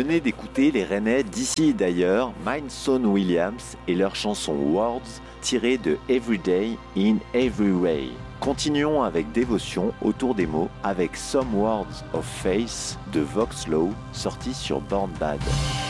venez d'écouter les Rennais d'ici et d'ailleurs, Mindson Williams et leur chanson Words tirée de Everyday in Every Way. Continuons avec dévotion autour des mots avec Some Words of Faith de Voxlow sorti sur Born Bad.